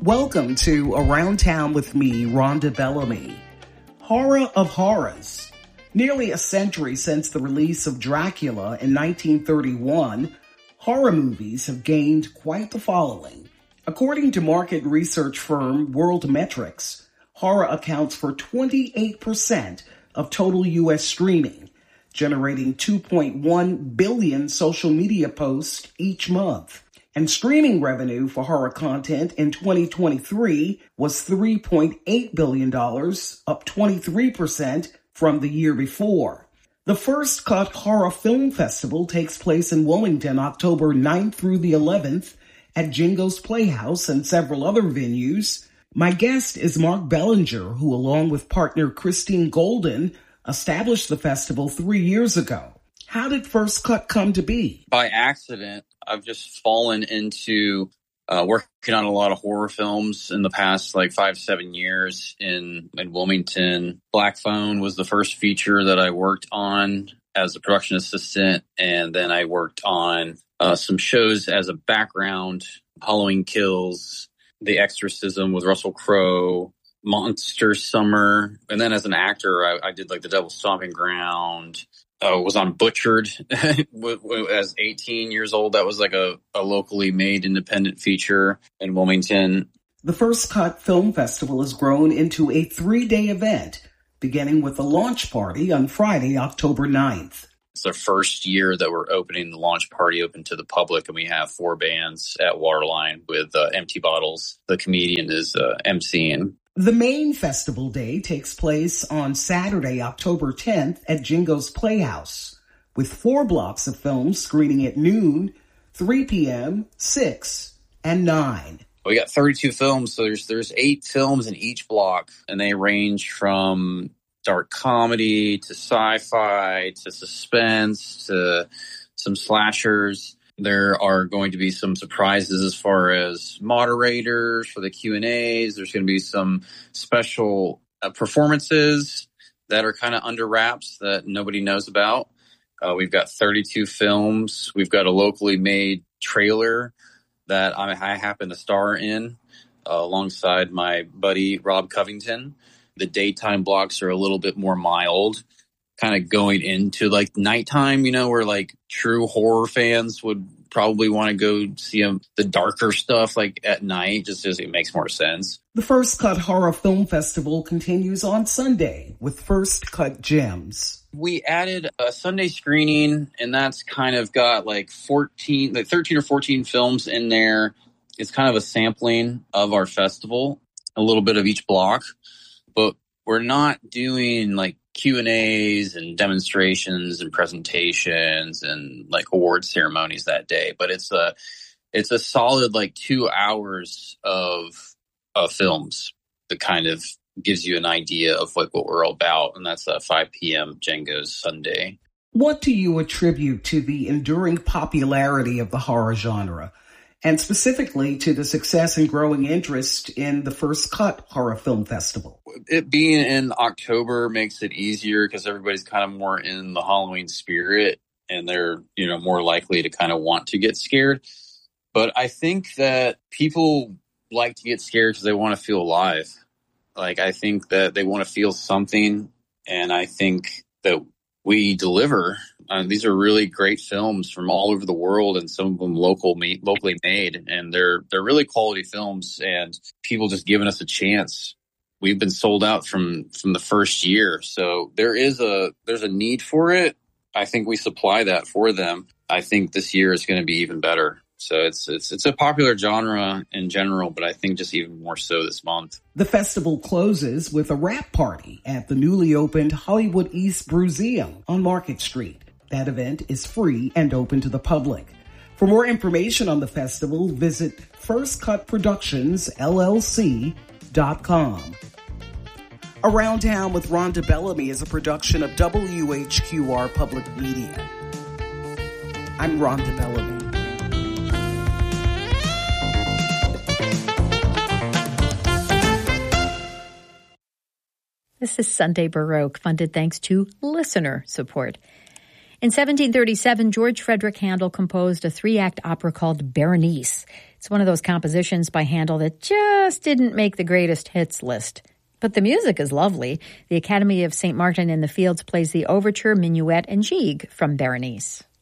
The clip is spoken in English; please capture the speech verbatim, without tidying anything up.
Welcome to Around Town with me, Rhonda Bellamy. Horror of horrors. Nearly a century since the release of Dracula in nineteen thirty-one, horror movies have gained quite the following. According to market research firm World Metrics, horror accounts for twenty-eight percent of total U S streaming, generating two point one billion social media posts each month. And streaming revenue for horror content in twenty twenty-three was three point eight billion dollars, up twenty-three percent from the year before. The First Cut Horror Film Festival takes place in Wilmington October ninth through the eleventh at Jingo's Playhouse and several other venues. My guest is Mark Bellinger, who along with partner Christine Golden established the festival three years ago. How did First Cut come to be? By accident. I've just fallen into uh, working on a lot of horror films in the past like five, seven years in, in Wilmington. Black Phone was the first feature that I worked on as a production assistant. And then I worked on uh, some shows as a background, Halloween Kills, The Exorcism with Russell Crowe, Monster Summer. And then as an actor, I, I did like The Devil's Stomping Ground. Uh, was on Butchered as eighteen years old. That was like a, a locally made independent feature in Wilmington. The First Cut Film Festival has grown into a three-day event, beginning with a launch party on Friday, October ninth. It's the first year that we're opening the launch party open to the public, and we have four bands at Waterline with uh, Empty Bottles. The comedian is uh, emceeing. The main festival day takes place on Saturday, October tenth at Jingo's Playhouse, with four blocks of films screening at noon, three p.m., six, and nine. We got thirty-two films, so there's there's eight films in each block, and they range from dark comedy to sci-fi to suspense to some slashers. There are going to be some surprises as far as moderators for the Q and A's. There's going to be some special uh, performances that are kind of under wraps that nobody knows about. Uh, we've got thirty-two films. We've got a locally made trailer that I, I happen to star in uh, alongside my buddy Rob Covington. The daytime blocks are a little bit more mild, kind of going into like nighttime, you know, where like true horror fans would probably want to go see um, the darker stuff like at night, just as it makes more sense. The First Cut Horror Film Festival continues on Sunday with First Cut Gems. We added a Sunday screening, and that's kind of got like fourteen, like thirteen or fourteen films in there. It's kind of a sampling of our festival, a little bit of each block, but we're not doing like Q and A's and demonstrations and presentations and like award ceremonies that day, but it's a it's a solid like two hours of of films that kind of gives you an idea of like what we're all about, and that's at five p.m. Jingo's Sunday. What do you attribute to the enduring popularity of the horror genre, and specifically to the success and growing interest in the First Cut Horror Film Festival? It being in October makes it easier because everybody's kind of more in the Halloween spirit, and they're, you know, more likely to kind of want to get scared. But I think that people like to get scared because they want to feel alive. Like, I think that they want to feel something, and I think that we deliver. Uh, these are really great films from all over the world, and some of them local, ma- locally made, and they're they're really quality films. And people just giving us a chance. We've been sold out from from the first year, so there is a there's a need for it. I think we supply that for them. I think this year is going to be even better. So it's it's it's a popular genre in general, but I think just even more so this month. The festival closes with a wrap party at the newly opened Hollywood East Bruseum on Market Street. That event is free and open to the public. For more information on the festival, visit first cut productions L L C dot com. Around Town with Rhonda Bellamy is a production of W H Q R Public Media. I'm Rhonda Bellamy. This is Sunday Baroque, funded thanks to listener support. In seventeen thirty-seven, George Frederick Handel composed a three-act opera called Berenice. It's one of those compositions by Handel that just didn't make the greatest hits list. But the music is lovely. The Academy of Saint Martin in the Fields plays the overture, minuet, and gigue from Berenice.